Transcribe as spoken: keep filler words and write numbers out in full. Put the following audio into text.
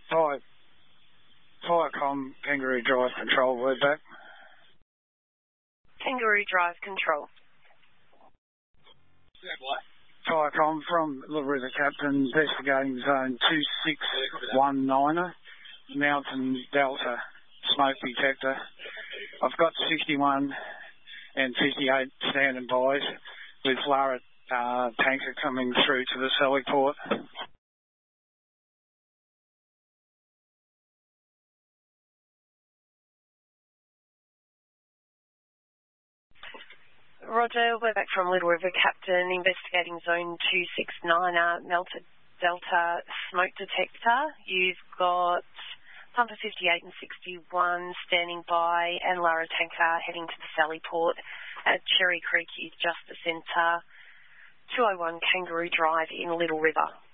Fire, Firecom, Kangaroo Drive Control, word back. Kangaroo Drive Control. Firecom from Little River Captain, investigating zone two six one nine, Mountain Delta, smoke detector. I've got sixty-one and fifty-eight standing by with Lara uh, tanker coming through to the Sally Port. Roger, we're back from Little River Captain, investigating zone two six nine, uh, Melted Delta smoke detector. You've got Pumper fifty-eight and sixty-one standing by, and Lara tanker heading to the Sally Port at Cherry Creek, is just the centre, two oh one Kangaroo Drive in Little River.